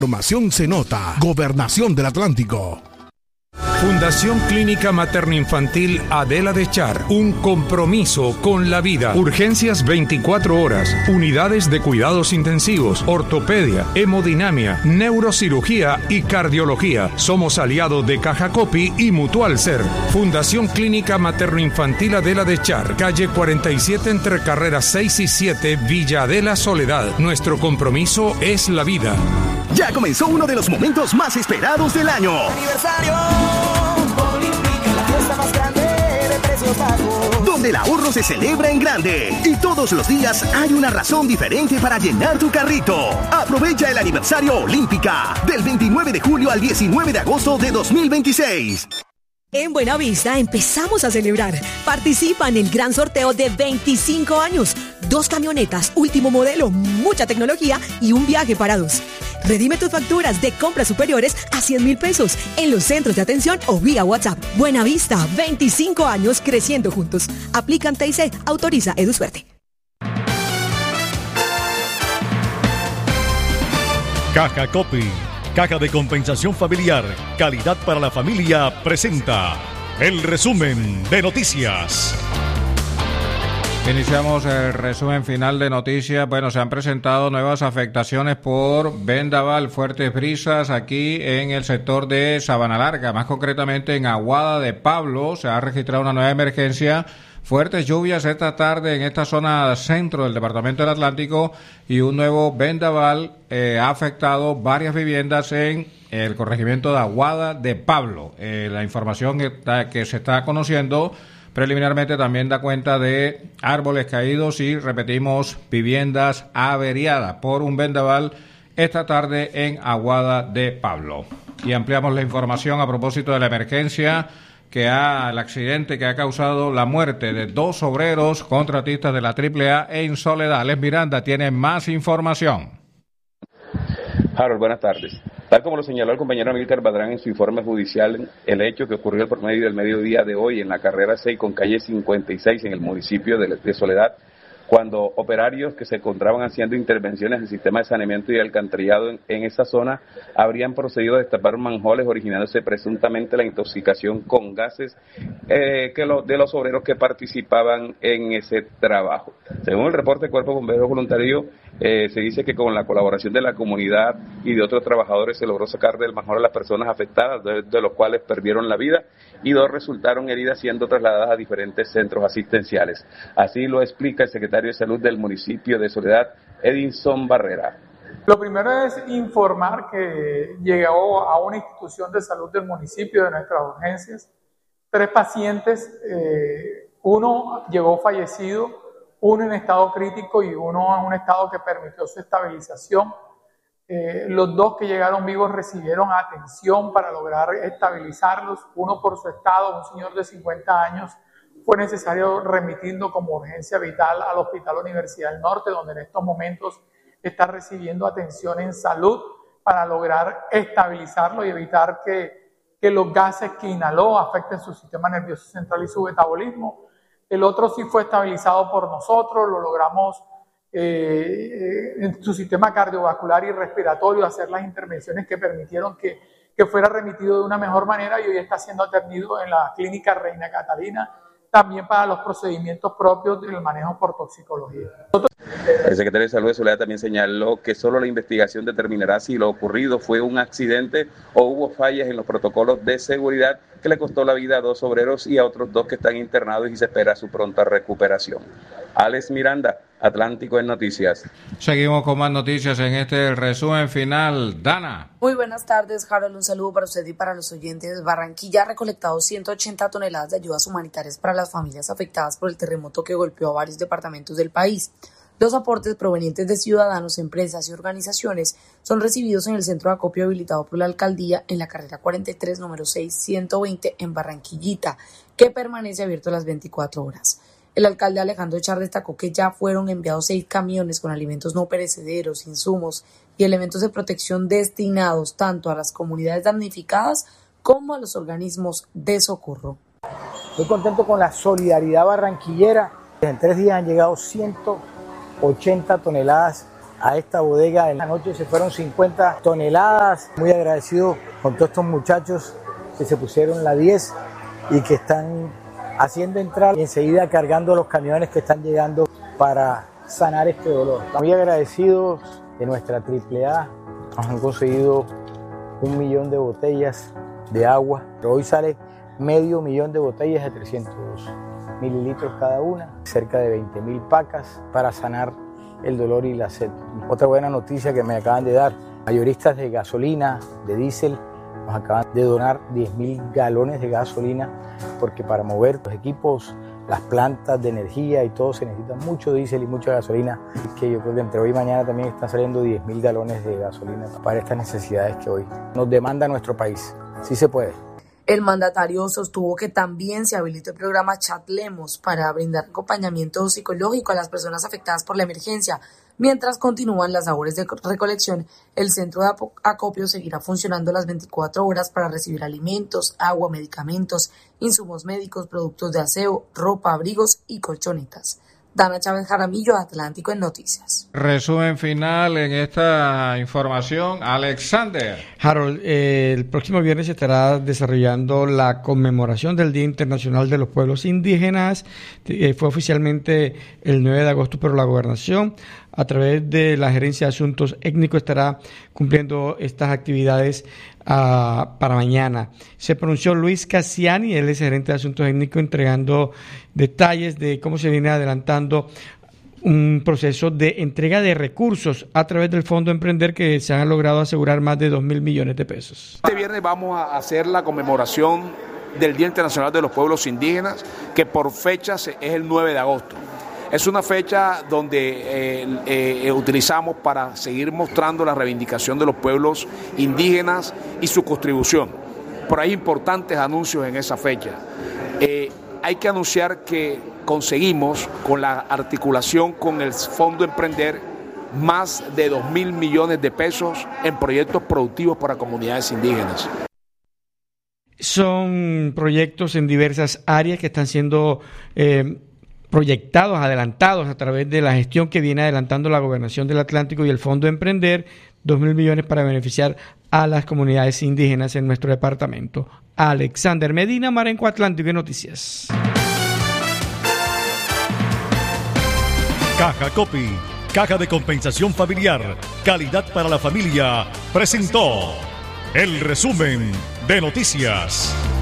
Formación se nota. Gobernación del Atlántico. Fundación Clínica Materno-Infantil Adela de Char. Un compromiso con la vida. Urgencias 24 horas. Unidades de cuidados intensivos. Ortopedia, hemodinamia, neurocirugía y cardiología. Somos aliados de Caja Copy y Mutual Ser. Fundación Clínica Materno-Infantil Adela de Char. Calle 47 entre carreras 6 y 7, Villa Adela, Soledad. Nuestro compromiso es la vida. Ya comenzó uno de los momentos más esperados del año. ¡Aniversario! Olímpica, la fiesta más grande de precios bajos. Donde el ahorro se celebra en grande. Y todos los días hay una razón diferente para llenar tu carrito. Aprovecha el aniversario Olímpica. Del 29 de julio al 19 de agosto de 2026. En Buenavista empezamos a celebrar. Participa en el gran sorteo de 25 años. 2 camionetas, último modelo, mucha tecnología y un viaje para 2. Redime tus facturas de compras superiores a 100,000 pesos en los centros de atención o vía WhatsApp. Buenavista, 25 años creciendo juntos. Aplican TIC, autoriza EduSuerte. Caja Copy, Caja de Compensación Familiar, calidad para la familia, presenta el resumen de noticias. Iniciamos el resumen final de noticias. Bueno, se han presentado nuevas afectaciones por vendaval, fuertes brisas aquí en el sector de Sabana Larga, más concretamente en Aguada de Pablo. Se ha registrado una nueva emergencia. Fuertes lluvias esta tarde en esta zona centro del departamento del Atlántico y un nuevo vendaval ha afectado varias viviendas en el corregimiento de Aguada de Pablo. La información que se está conociendo preliminarmente también da cuenta de árboles caídos y, repetimos, viviendas averiadas por un vendaval esta tarde en Aguada de Pablo. Y ampliamos la información a propósito de la emergencia el accidente que ha causado la muerte de 2 obreros contratistas de la AAA en Soledad. Les Miranda tiene más información. Harold, buenas tardes. Tal como lo señaló el compañero Amílcar Badrán en su informe judicial, el hecho que ocurrió por medio del mediodía de hoy en la carrera 6 con calle 56 en el municipio de Soledad, cuando operarios que se encontraban haciendo intervenciones en el sistema de saneamiento y alcantarillado en esa zona habrían procedido a destapar manjoles, originándose presuntamente la intoxicación con gases de los obreros que participaban en ese trabajo. Según el reporte del Cuerpo de Bomberos Voluntario, se dice que con la colaboración de la comunidad y de otros trabajadores se logró sacar del manjol a las personas afectadas, de los cuales perdieron la vida, y 2 resultaron heridas siendo trasladadas a diferentes centros asistenciales. Así lo explica el secretario de Salud del municipio de Soledad, Edinson Barrera. Lo primero es informar que llegó a una institución de salud del municipio de nuestras urgencias 3 pacientes, uno llegó fallecido, uno en estado crítico y uno en un estado que permitió su estabilización. Los 2 que llegaron vivos recibieron atención para lograr estabilizarlos, uno por su estado, un señor de 50 años, fue necesario remitirlo como urgencia vital al Hospital Universidad del Norte, donde en estos momentos está recibiendo atención en salud para lograr estabilizarlo y evitar que los gases que inhaló afecten su sistema nervioso central y su metabolismo. El otro sí fue estabilizado por nosotros, lo logramos en su sistema cardiovascular y respiratorio, hacer las intervenciones que permitieron que fuera remitido de una mejor manera y hoy está siendo atendido en la clínica Reina Catalina, también para los procedimientos propios del manejo por toxicología. El secretario de Salud de Soledad también señaló que solo la investigación determinará si lo ocurrido fue un accidente o hubo fallas en los protocolos de seguridad que le costó la vida a 2 obreros y a otros 2 que están internados y se espera su pronta recuperación. Alex Miranda, Atlántico en Noticias. Seguimos con más noticias en este resumen final. Dana. Muy buenas tardes, Harold. Un saludo para usted y para los oyentes. Barranquilla ha recolectado 180 toneladas de ayudas humanitarias para las familias afectadas por el terremoto que golpeó a varios departamentos del país. Los aportes provenientes de ciudadanos, empresas y organizaciones son recibidos en el centro de acopio habilitado por la alcaldía en la carrera 43, número 6120 en Barranquillita, que permanece abierto las 24 horas. El alcalde Alejandro Echar destacó que ya fueron enviados 6 camiones con alimentos no perecederos, insumos y elementos de protección destinados tanto a las comunidades damnificadas como a los organismos de socorro. Estoy contento con la solidaridad barranquillera. En 3 días han llegado 180 toneladas a esta bodega. En la noche se fueron 50 toneladas. Muy agradecido con todos estos muchachos que se pusieron la 10 y que están haciendo entrar y enseguida cargando los camiones que están llegando para sanar este dolor. Muy agradecidos de nuestra AAA. Nos han conseguido 1 millón de botellas de agua. Pero hoy sale 500.000 de botellas de 300 mililitros cada una, cerca de 20.000 pacas para sanar el dolor y la sed. Otra buena noticia que me acaban de dar, mayoristas de gasolina, de diésel, nos acaban de donar 10.000 galones de gasolina, porque para mover los equipos, las plantas de energía y todo se necesita mucho diésel y mucha gasolina, que yo creo que entre hoy y mañana también están saliendo 10.000 galones de gasolina para estas necesidades que hoy nos demanda nuestro país. Sí se puede. El mandatario sostuvo que también se habilitó el programa Chatlemos para brindar acompañamiento psicológico a las personas afectadas por la emergencia. Mientras continúan las labores de recolección, el centro de acopio seguirá funcionando las 24 horas para recibir alimentos, agua, medicamentos, insumos médicos, productos de aseo, ropa, abrigos y colchonetas. Dana Chávez Jaramillo, Atlántico en Noticias. Resumen final en esta información, Alexander. Harold, el próximo viernes se estará desarrollando la conmemoración del Día Internacional de los Pueblos Indígenas. Fue oficialmente el 9 de agosto, pero la Gobernación, a través de la Gerencia de Asuntos Étnicos, estará cumpliendo estas actividades para mañana. Se pronunció Luis Cassiani, él es gerente de Asuntos Étnicos, entregando detalles de cómo se viene adelantando un proceso de entrega de recursos a través del Fondo Emprender, que se han logrado asegurar más de 2.000 millones de pesos. Este viernes vamos a hacer la conmemoración del Día Internacional de los Pueblos Indígenas, que por fechas es el 9 de agosto. Es una fecha donde utilizamos para seguir mostrando la reivindicación de los pueblos indígenas y su contribución. Por ahí importantes anuncios en esa fecha. Hay que anunciar que conseguimos, con la articulación con el Fondo Emprender, más de 2.000 millones de pesos en proyectos productivos para comunidades indígenas. Son proyectos en diversas áreas que están siendo proyectados, adelantados a través de la gestión que viene adelantando la Gobernación del Atlántico y el Fondo Emprender, 2.000 millones para beneficiar a las comunidades indígenas en nuestro departamento. Alexander Medina, Marenco, Atlántico y Noticias. Caja Copy, Caja de Compensación Familiar, calidad para la familia, presentó el resumen de noticias.